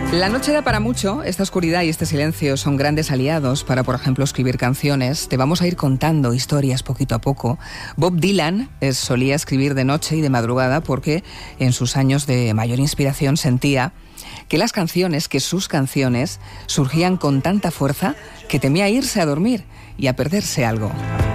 La noche da para mucho. Esta oscuridad y este silencio son grandes aliados para, por ejemplo, escribir canciones. Te vamos a ir contando historias poquito a poco. Bob Dylan solía escribir de noche y de madrugada porque en sus años de mayor inspiración sentía que sus canciones surgían con tanta fuerza que temía irse a dormir y a perderse algo.